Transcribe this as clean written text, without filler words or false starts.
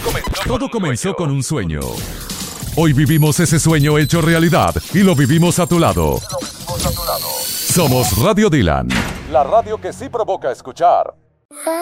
Todo comenzó con un sueño. Hoy vivimos ese sueño hecho realidad y lo vivimos a tu lado. Somos Radio Dylan, la radio que sí provoca escuchar.